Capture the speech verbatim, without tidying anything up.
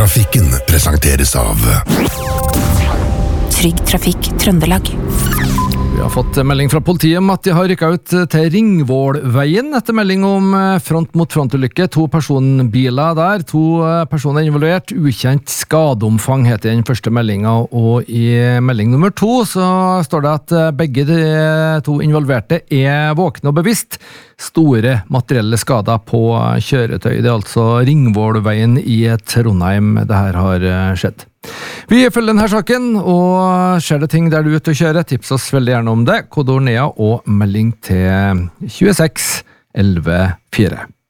Trafikken presenteres av Trygg Trafikk Trøndelag. Vi har fått melding fra politiet om at de har rykket ut til Ringvålveien etter melding om front mot frontulykke. To personbiler der, to personer involvert. Ukjent skadeomfang heter den første meldingen, og i melding nummer to så står det at begge de to involverte er våkne og bevisst. Store materielle skader på kjøretøy. Det er altså Ringvålveien i Trondheim det her har skjedd. Vi følger denne saken, og skjer det ting der du er ute og kjører, tips oss veldig gjerne om det. Kodord Nea og melding til tjueseks elleve fire.